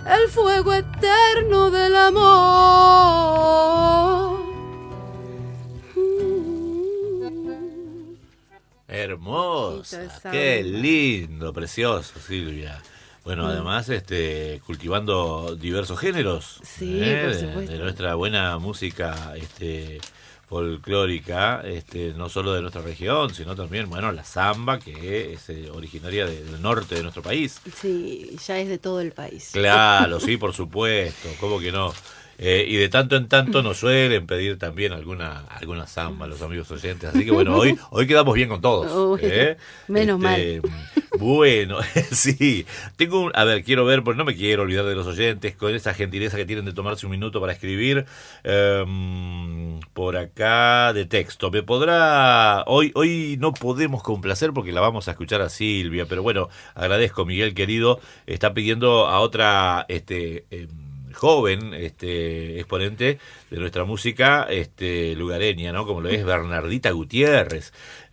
el fuego eterno del amor. Hermosa, qué lindo, precioso, Silvia. Bueno, además, cultivando diversos géneros, sí, por supuesto, de nuestra buena música, folclórica, no solo de nuestra región, sino también, bueno, la samba, que es originaria del norte de nuestro país. Sí, ya es de todo el país. Claro, sí, por supuesto, ¿cómo que no? Y de tanto en tanto nos suelen pedir también alguna samba los amigos oyentes, así que bueno, hoy quedamos bien con todos. Menos mal. Bueno, sí, quiero ver, pues no me quiero olvidar de los oyentes, con esa gentileza que tienen de tomarse un minuto para escribir, por acá de texto. Me podrá, hoy no podemos complacer porque la vamos a escuchar a Silvia, pero bueno, agradezco, Miguel querido, está pidiendo a otra, joven exponente de nuestra música lugareña, ¿no? Como lo es Bernardita Gutiérrez.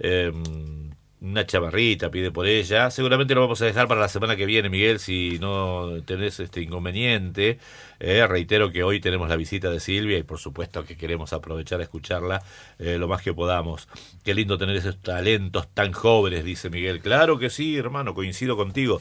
Una chamarrita pide por ella. Seguramente lo vamos a dejar para la semana que viene, Miguel, si no tenés inconveniente. Reitero que hoy tenemos la visita de Silvia y por supuesto que queremos aprovechar a escucharla lo más que podamos. Qué lindo tener esos talentos tan jóvenes, dice Miguel. Claro que sí, hermano, coincido contigo.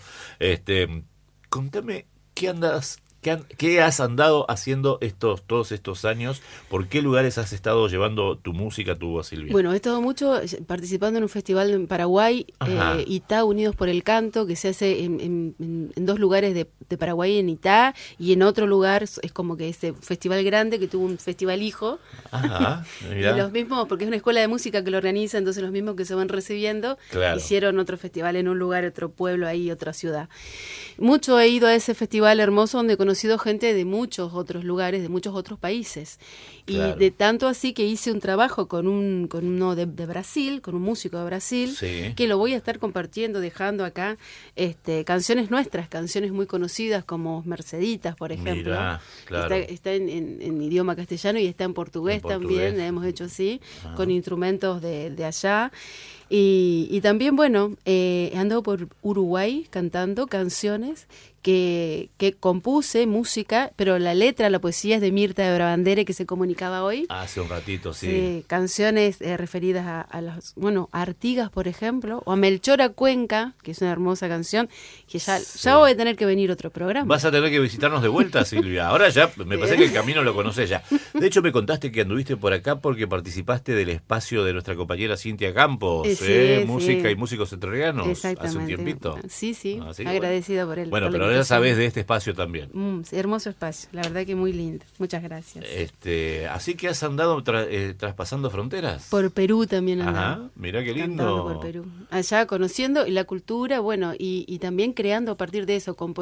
Contame, ¿qué has andado haciendo todos estos años? ¿Por qué lugares has estado llevando tu música, Silvia? Bueno, he estado mucho participando en un festival en Paraguay, Itá, Unidos por el Canto, que se hace en dos lugares de Paraguay, en Itá, y en otro lugar es como que ese festival grande que tuvo un festival hijo. Ajá, y los mismos, porque es una escuela de música que lo organiza, entonces los mismos que se van recibiendo, claro, hicieron otro festival en un lugar, otro pueblo ahí, otra ciudad. Mucho he ido a ese festival hermoso donde he conocido gente de muchos otros lugares, de muchos otros países. Claro. Y de tanto así que hice un trabajo con uno de Brasil, con un músico de Brasil, sí, que lo voy a estar compartiendo, dejando acá canciones nuestras, canciones muy conocidas como Merceditas, por ejemplo. Mirá, claro. Está en idioma castellano y está en portugués también, hemos hecho así, con instrumentos de allá. Y también, bueno, ando por Uruguay cantando canciones que compuse, música, pero la letra, la poesía es de Mirta de Brabandere, que se comunicaba hoy. Hace un ratito, sí. Canciones referidas a las, a Artigas, por ejemplo, o a Melchora Cuenca, que es una hermosa canción, que ya voy a tener que venir otro programa. Vas a tener que visitarnos de vuelta, Silvia. Ahora ya me parece que el camino lo conoces ya. De hecho, me contaste que anduviste por acá porque participaste del espacio de nuestra compañera Cintia Campos, música y músicos entrerrianos. Exactamente. Hace un tiempito. Sí, agradecida por él. Bueno, pero ahora sabés de este espacio también. Hermoso espacio, la verdad que muy lindo. Muchas gracias. Así que has andado traspasando fronteras. Por Perú también andaba. Ajá, mirá qué lindo. Cantando por Perú. Allá conociendo la cultura, y también creando a partir de eso,